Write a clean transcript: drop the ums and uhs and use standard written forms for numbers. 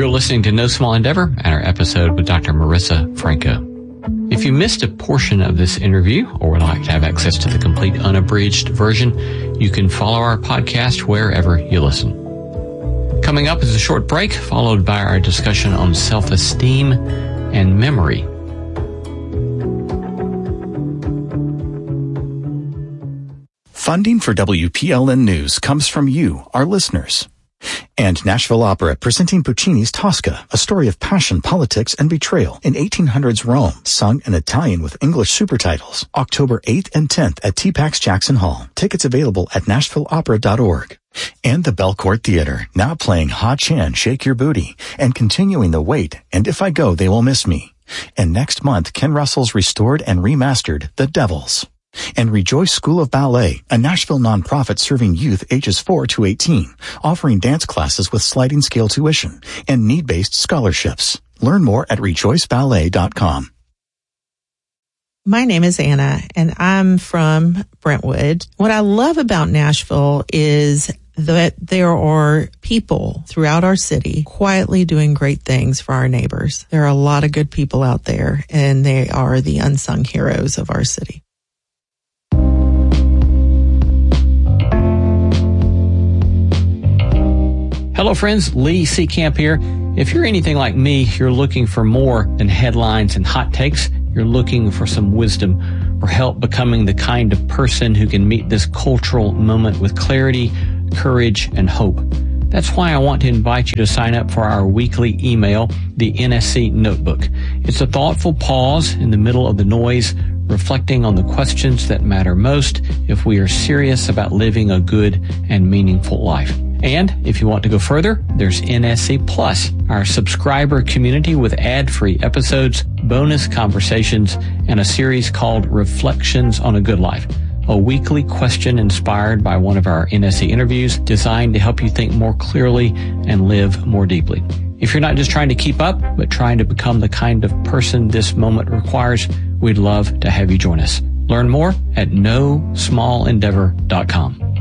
You're listening to No Small Endeavor and our episode with Dr. Marissa Franco. If you missed a portion of this interview or would like to have access to the complete unabridged version, you can follow our podcast wherever you listen. Coming up is a short break, followed by our discussion on self-esteem and memory. Funding for WPLN News comes from you, our listeners. And Nashville Opera presenting Puccini's Tosca, a story of passion, politics, and betrayal in 1800s Rome, sung in Italian with English supertitles. October 8th and 10th at TPAX Jackson Hall. Tickets available at NashvilleOpera.org. And the Belcourt Theater, now playing Ha Chan, Shake Your Booty, and continuing the Wait, and If I Go, They Will Miss Me. And next month, Ken Russell's restored and remastered The Devils. And Rejoice School of Ballet, a Nashville nonprofit serving youth ages 4 to 18, offering dance classes with sliding scale tuition and need-based scholarships. Learn more at rejoiceballet.com. My name is Anna, and I'm from Brentwood. What I love about Nashville is that there are people throughout our city quietly doing great things for our neighbors. There are a lot of good people out there, and they are the unsung heroes of our city. Hello friends, Lee Seacamp here. If you're anything like me, you're looking for more than headlines and hot takes. You're looking for some wisdom or help becoming the kind of person who can meet this cultural moment with clarity, courage, and hope. That's why I want to invite you to sign up for our weekly email, the NSC Notebook. It's a thoughtful pause in the middle of the noise, reflecting on the questions that matter most if we are serious about living a good and meaningful life. And if you want to go further, there's NSC Plus, our subscriber community with ad-free episodes, bonus conversations, and a series called Reflections on a Good Life, a weekly question inspired by one of our NSC interviews designed to help you think more clearly and live more deeply. If you're not just trying to keep up, but trying to become the kind of person this moment requires, we'd love to have you join us. Learn more at NoSmallEndeavor.com.